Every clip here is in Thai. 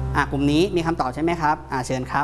กลุ่มนี้มีคำตอบใช่ไหมครับเชิญครับ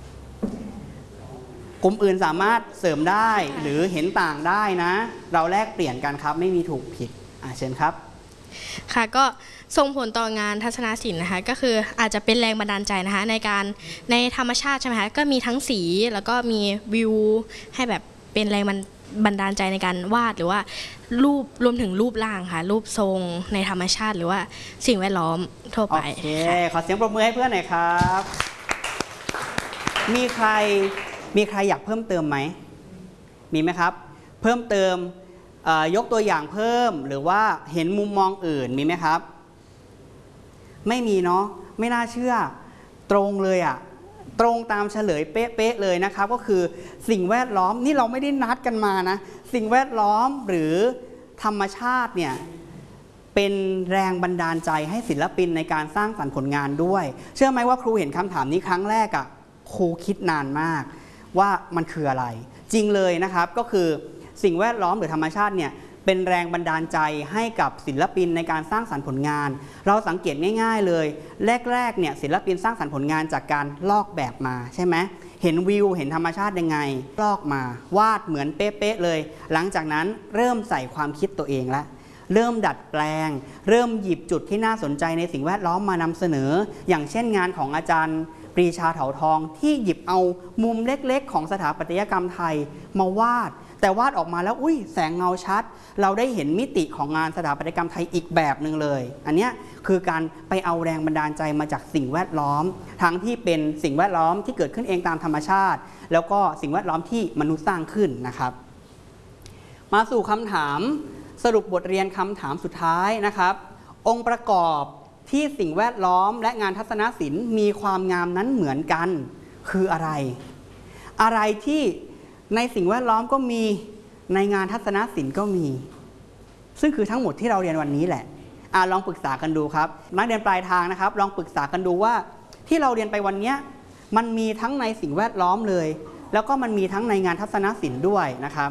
กลุ่มอื่นสามารถเสริมได้หรือเห็นต่างได้นะเราแลกเปลี่ยนกันครับไม่มีถูกผิดเชิญครับค่ะก็ส่งผลต่องานทัศนศิลป์นะคะก็คืออาจจะเป็นแรงบันดาลใจนะคะในธรรมชาติใช่ไหมคะก็มีทั้งสีแล้วก็มีวิวให้แบบเป็นแรงบันดาลใจในการวาดหรือว่ารูปรวมถึงรูปร่างค่ะรูปทรงในธรรมชาติหรือว่าสิ่งแวดล้อมทั่วไปโอเคขอเสียงปรบมือให้เพื่อนหน่อยครับมีใครอยากเพิ่มเติมไหมมีไหมครับเพิ่มเติมยกตัวอย่างเพิ่มหรือว่าเห็นมุมมองอื่นมีไหมครับไม่มีเนาะไม่น่าเชื่อตรงเลยตรงตามเฉลยเป๊ะๆเลยนะครับก็คือสิ่งแวดล้อมนี่เราไม่ได้นัดกันมานะสิ่งแวดล้อมหรือธรรมชาติเนี่ยเป็นแรงบันดาลใจให้ศิลปินในการสร้างสรรค์ผลงานด้วยเชื่อไหมว่าครูเห็นคำถามนี้ครั้งแรกครูคิดนานมากว่ามันคืออะไรจริงเลยนะครับก็คือสิ่งแวดล้อมหรือธรรมชาติเนี่ยเป็นแรงบันดาลใจให้กับศิลปินในการสร้างสรรค์ผลงานเราสังเกตง่ายๆเลยแรกๆเนี่ยศิลปินสร้างสรรค์ผลงานจากการลอกแบบมาใช่ไหมเห็นวิวเห็นธรรมชาติยังไงลอกมาวาดเหมือนเป๊ะๆเลยหลังจากนั้นเริ่มใส่ความคิดตัวเองละเริ่มดัดแปลงเริ่มหยิบจุดที่น่าสนใจในสิ่งแวดล้อมมานำเสนออย่างเช่นงานของอาจารย์ปรีชาเถาทองที่หยิบเอามุมเล็กๆของสถาปัตยกรรมไทยมาวาดแต่วาดออกมาแล้วแสงเงาชัดเราได้เห็นมิติของงานสถาปัตยกรรมไทยอีกแบบหนึ่งเลยอันนี้คือการไปเอาแรงบันดาลใจมาจากสิ่งแวดล้อมทั้งที่เป็นสิ่งแวดล้อมที่เกิดขึ้นเองตามธรรมชาติแล้วก็สิ่งแวดล้อมที่มนุษย์สร้างขึ้นนะครับมาสู่คำถามสรุปบทเรียนคำถามสุดท้ายนะครับองค์ประกอบที่สิ่งแวดล้อมและงานทัศนศิลป์มีความงามนั้นเหมือนกันคืออะไรที่ในสิ่งแวดล้อมก็มีในงานทัศนศิลป์ก็มีซึ่งคือทั้งหมดที่เราเรียนวันนี้แหละลองปรึกษากันดูครับนักเรียนปลายทางนะครับลองปรึกษากันดูว่าที่เราเรียนไปวันนี้มันมีทั้งในสิ่งแวดล้อมเลยแล้วก็มันมีทั้งในงานทัศนศิลป์ด้วยนะครับ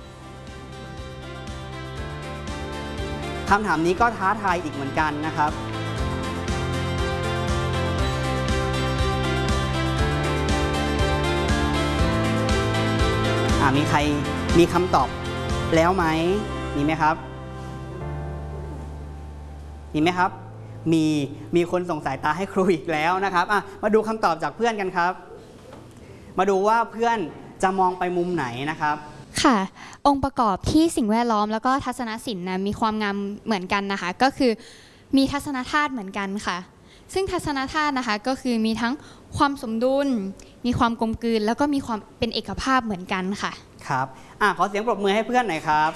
คำถามนี้ก็ท้าทายอีกเหมือนกันนะครับมีใครมีคำตอบแล้วไหมมีไหมครับมีคนส่งสายตาให้ครูอีกแล้วนะครับมาดูคำตอบจากเพื่อนกันครับมาดูว่าเพื่อนจะมองไปมุมไหนนะครับค่ะองค์ประกอบที่สิ่งแวดล้อมแล้วก็ทัศนศิลป์นะมีความงามเหมือนกันนะคะก็คือมีทัศนธาตุเหมือนกันค่ะซึ่งทัศนธาตุนะคะก็คือมีทั้งความสมดุลมีความกลมกลืนแล้วก็มีความเป็นเอกภาพเหมือนกันค่ะครับขอเสียงปรบมือให้เพื่อนหน่อยครับ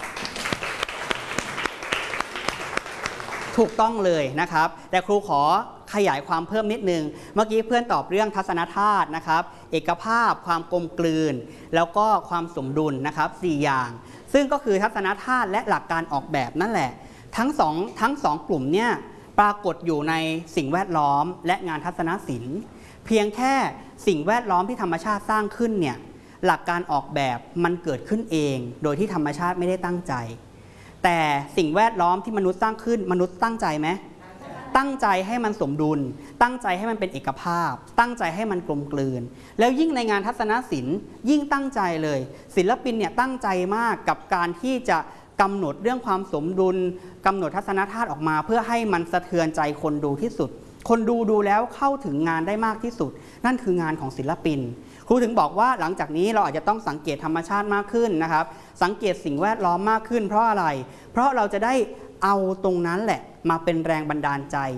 ถูกต้องเลยนะครับแต่ครูขอขยายความเพิ่มนิดนึงเมื่อกี้เพื่อนตอบเรื่องทัศนธาตุนะครับเอกภาพความกลมกลืนแล้วก็ความสมดุลนะครับ4อย่างซึ่งก็คือทัศนธาตุและหลักการออกแบบนั่นแหละทั้งสองกลุ่มเนี่ยปรากฏอยู่ในสิ่งแวดล้อมและงานทัศนศิลป์เพียงแค่สิ่งแวดล้อมที่ธรรมชาติสร้างขึ้นเนี่ยหลักการออกแบบมันเกิดขึ้นเองโดยที่ธรรมชาติไม่ได้ตั้งใจแต่สิ่งแวดล้อมที่มนุษย์สร้างขึ้นมนุษย์ตั้งใจไหมตั้งใจให้มันสมดุลตั้งใจให้มันเป็นเอกภาพตั้งใจให้มันกลมกลืนแล้วยิ่งในงานทัศนศิลป์ยิ่งตั้งใจเลยศิลปินเนี่ยตั้งใจมากกับการที่จะกำหนดเรื่องความสมดุลกำหนดทัศนธาตุออกมาเพื่อให้มันสะเทือนใจคนดูที่สุดคนดูแล้วเข้าถึงงานได้มากที่สุดนั่นคืองานของศิลปินครูถึงบอกว่าหลังจากนี้เราอาจจะต้องสังเกตธรรมชาติมากขึ้นนะครับสังเกตสิ่งแวดล้อมมากขึ้นเพราะอะไรเพราะเราจะได้เอาตรงนั้นแหละมาเป็นแรงบันดาลใจ